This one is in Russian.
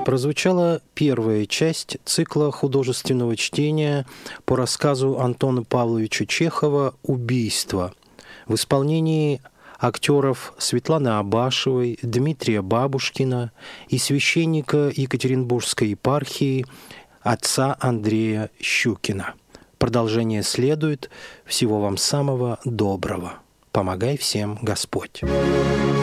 Прозвучала первая часть цикла художественного чтения по рассказу Антона Павловича Чехова «Убийство» в исполнении актеров Светланы Абашевой, Дмитрия Бабушкина и священника Екатеринбургской епархии отца Андрея Щукина. Продолжение следует. Всего вам самого доброго. Помогай всем Господь.